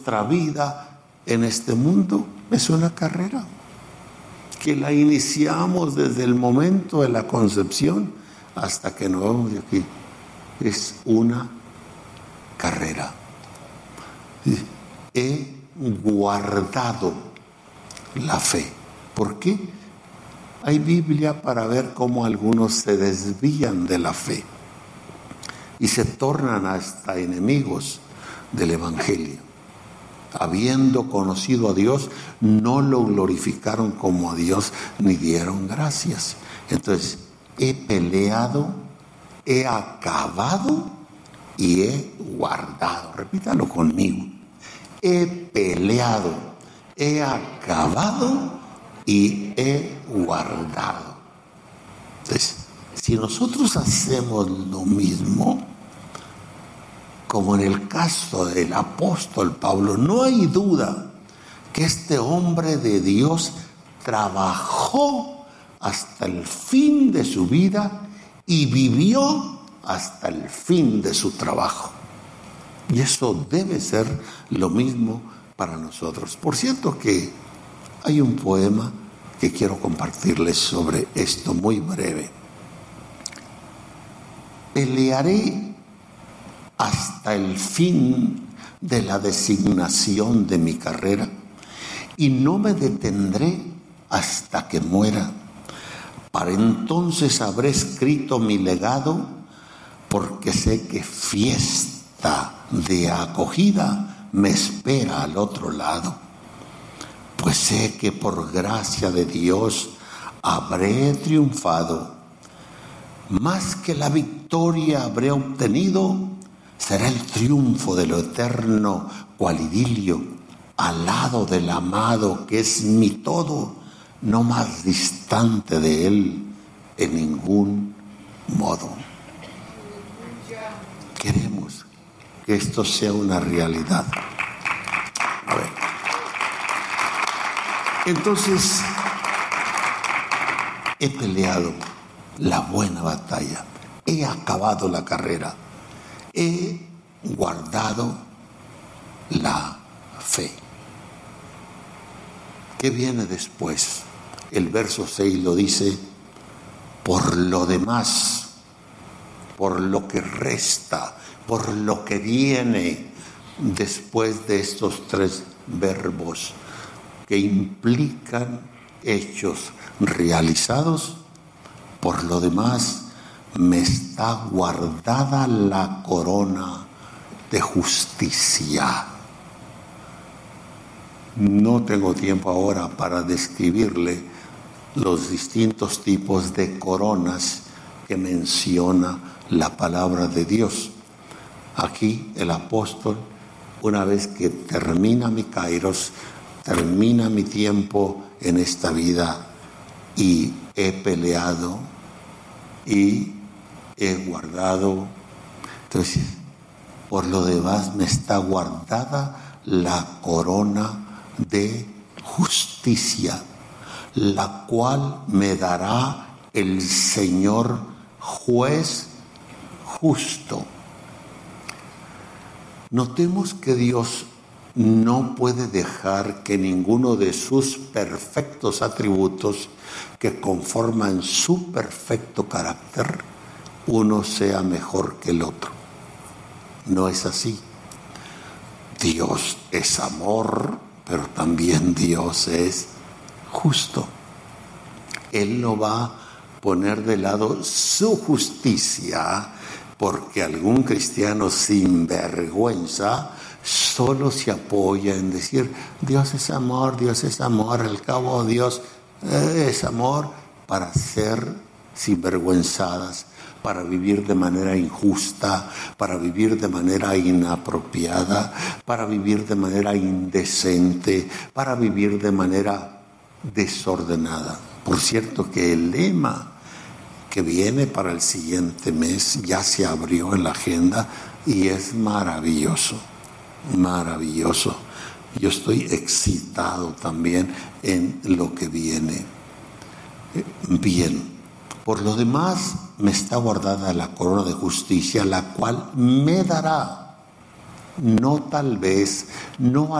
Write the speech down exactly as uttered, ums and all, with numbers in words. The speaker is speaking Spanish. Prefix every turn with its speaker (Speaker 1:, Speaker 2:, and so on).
Speaker 1: Nuestra vida en este mundo es una carrera que la iniciamos desde el momento de la concepción hasta que nos vamos de aquí. Es una carrera. He guardado la fe. ¿Por qué? Hay Biblia para ver cómo algunos se desvían de la fe y se tornan hasta enemigos del Evangelio. Habiendo conocido a Dios, no lo glorificaron como a Dios, ni dieron gracias. Entonces, he peleado, he acabado y he guardado. Repítalo conmigo. He peleado, he acabado y he guardado. Entonces, si nosotros hacemos lo mismo, como en el caso del apóstol Pablo, no hay duda que este hombre de Dios trabajó hasta el fin de su vida y vivió hasta el fin de su trabajo. Y eso debe ser lo mismo para nosotros. Por cierto que hay un poema que quiero compartirles sobre esto muy breve. Pelearé hasta el fin de la designación de mi carrera y no me detendré hasta que muera. Para entonces habré escrito mi legado, porque sé que fiesta de acogida me espera al otro lado. Pues sé que por gracia de Dios habré triunfado. Más que la victoria habré obtenido, será el triunfo de lo eterno, cual idilio, al lado del amado que es mi todo, no más distante de él en ningún modo. Queremos que esto sea una realidad. A ver. Entonces, he peleado la buena batalla, he acabado la carrera, he guardado la fe. ¿Qué viene después? El verso seis lo dice: por lo demás, por lo que resta, por lo que viene después de estos tres verbos que implican hechos realizados. Por lo demás, me está guardada la corona de justicia. No tengo tiempo ahora para describirle los distintos tipos de coronas que menciona la palabra de Dios. Aquí el apóstol, una vez que termina mi kairos, termina mi tiempo en esta vida y he peleado y he guardado. Entonces, por lo demás me está guardada la corona de justicia, la cual me dará el Señor juez justo. Notemos que Dios no puede dejar que ninguno de sus perfectos atributos que conforman su perfecto carácter, uno sea mejor que el otro. No es así. Dios es amor, pero también Dios es justo. Él no va a poner de lado su justicia, porque algún cristiano sin vergüenza solo se apoya en decir Dios es amor, Dios es amor, al cabo Dios es amor, para ser sinvergüenzadas, para vivir de manera injusta, para vivir de manera inapropiada, para vivir de manera indecente, para vivir de manera desordenada. Por cierto que el lema que viene para el siguiente mes ya se abrió en la agenda y es maravilloso, maravilloso. Yo estoy excitado también en lo que viene. Bien, por lo demás me está guardada la corona de justicia, la cual me dará, no tal vez, no